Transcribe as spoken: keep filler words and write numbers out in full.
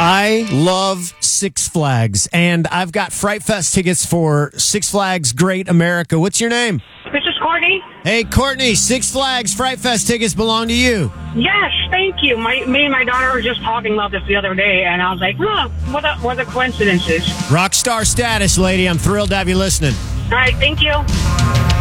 I love Six Flags, and I've got Fright Fest tickets for Six Flags Great America. What's your name? This is Courtney. Hey, Courtney, Six Flags Fright Fest tickets belong to you. Yes, thank you. My, me and my daughter were just talking about this the other day, and I was like, huh, what a, what a coincidence is. Rockstar status, lady. I'm thrilled to have you listening. All right, thank you.